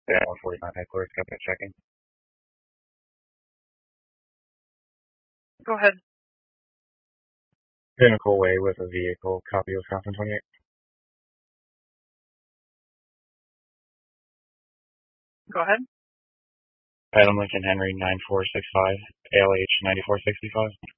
Yeah, 149 headquarters, got that checking. Go ahead. Pinnacle Way with a vehicle, copy Wisconsin 28. Go ahead. Adam Lincoln Henry 9465, ALH 9465.